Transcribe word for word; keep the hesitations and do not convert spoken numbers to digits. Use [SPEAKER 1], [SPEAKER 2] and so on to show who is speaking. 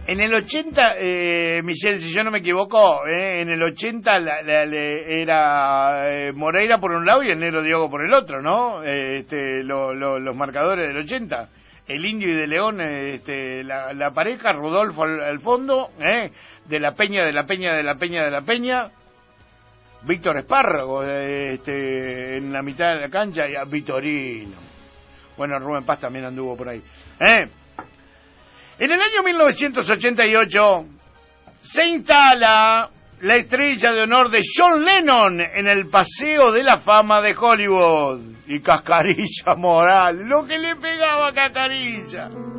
[SPEAKER 1] En el ochenta, eh, Michelle, si yo no me equivoco, eh, en el ochenta la, la, la, era eh, Moreira por un lado y el Negro Diogo por el otro, ¿no? Eh, este, lo, lo, los marcadores del ochenta. El Indio y de León, eh, este, la, la pareja, Rodolfo al, al fondo, eh, de la Peña, de la Peña, de la Peña, de la Peña. Víctor Espárrago, eh, este, en la mitad de la cancha, y a Vitorino. Bueno, Rubén Paz también anduvo por ahí. ¿Eh? En el año mil novecientos ochenta y ocho se instala la estrella de honor de John Lennon en el Paseo de la Fama de Hollywood. Y Cascarilla Moral, lo que le pegaba a Cascarilla.